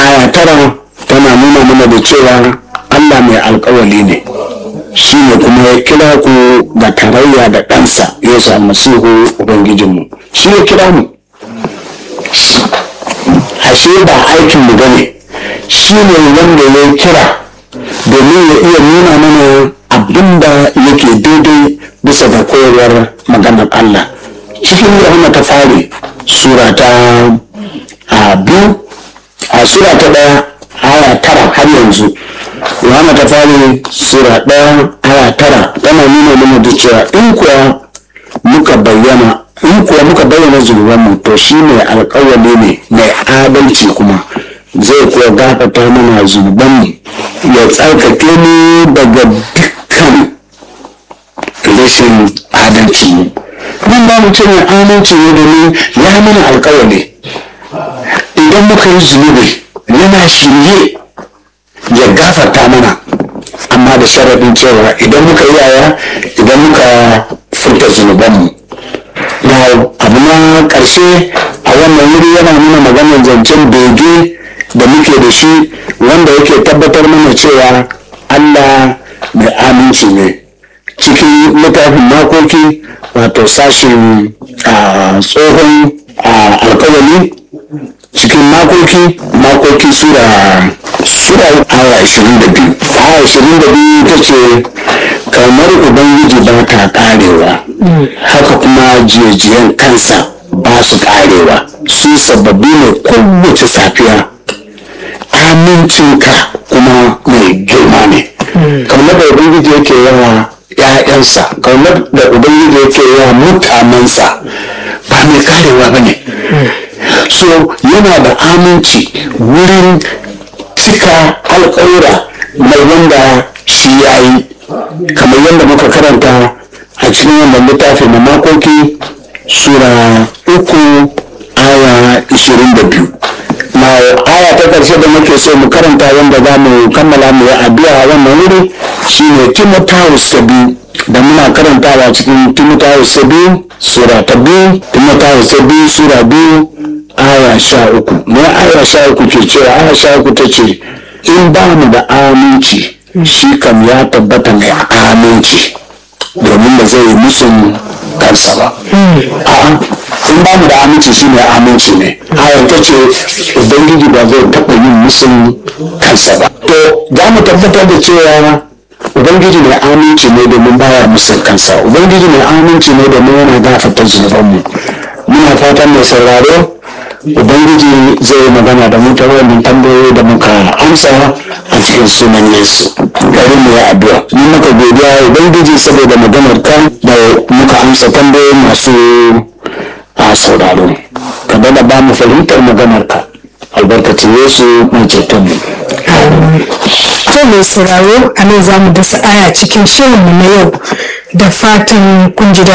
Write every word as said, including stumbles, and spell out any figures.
aya tara tana nuna mana da cewa Allah mai alkawali ne, shi ne kuma ya kira ku ga tarayya da ɗansa Yesu almasihu ubangijinmu. Shi ya kira mu, ashe ba aikin mu bane, shi ne wanda ya kira domin ya iya nuna mana abin da yake daidai bisa ga koyarwar maganar Allah. Cikin Yohana ta fari sura ta a biyu a sura ta ɗaya aya tara har yanzu. Yohana ta fari sura ɗaya aya tara tana nuna mana da cewa in kuwa muka bayyana in kuwa muka bayyana zunubanmu to shi mai alkawali ne mai adalci kuma zai kuwa gafata mana zunubanmu ya tsarkake mu daga dukkan rashin adalci mu. Nan ba mu ce mai adalci ne domin ya mana alkawali idan muka yi zunubi yana shirye ya gafarta mana, amma da sharaɗin cewa idan muka yi yaya idan muka furta zunubanmu. Na abu na ƙarshe a wannan wuri yana nuna maganar zancen bege da muke da shi wanda yake tabbatar mana cewa Allah mai aminci ne. Cikin littafin makoki wato sashen tsohon alkawali cikin makoki makoki sura sura aya ashirin da biyu aya ashirin da biyu ta ce kamar ubangiji ba ta karewa haka kuma jiyajiyan kansa ba su karewa, su sababbi ne kowace safiya, amincinka kuma mai girma ne. Kamar da ubangiji yake yawa ‘ya'yansa, kamar da ubangiji yake yawa mutanensa ba mai karewa ba ne. So yana da aminci wurin cika alƙawura mai wanda shi ya yi, kamar yadda muka karanta a cikin wannan littafi na makoki sura uku aya ishirin da biyu. Na aya ta ƙarshe da muke so mu karanta wanda za mu kammala mu yi addu'a a wannan wuri shine Timotheus ta biyu da muna karantawa cikin Timotheus ta biyu sura ta biyu Timotheus ta biyu sura biyu aya sha uku. Me aya sha uku ke cewa? Aya sha uku ta ce in ba mu da aminci shi kam ya tabbata mai aminci domin ba zai yi musun kansa ba. A'a, in ba mu da aminci shi mai aminci ne. Ayan ta ce ubangiji ba zai taɓa yin musun kansa ba. To za mu tabbatar da cewa ubangiji mai aminci ne domin baya musun kansa. Ubangiji mai aminci ne domin yana gafarta zunubanmu. Muna fatan mai sauraro ubangiji zai magana da mu ta wannan tambayoyi da muka amsa a cikin sunan Yesu. Gari mu ya addu'a. Ni muka godiya ubangiji saboda maganar ka da muka amsa tambayoyi masu a sauraro. Ka dada ba mu fahimtar maganar ka. Albarkacin Yesu mai ceton mu. To mai sauraro a nan za mu dasa aya cikin shirinmu na yau da fatan kun ji